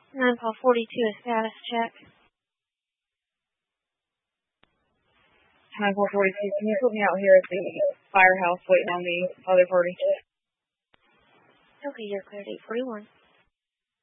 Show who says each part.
Speaker 1: 9 Paul 42, a status check.
Speaker 2: 9 Paul 42, can you put me out here at the firehouse waiting on the other party?
Speaker 1: Okay, you're cleared 841.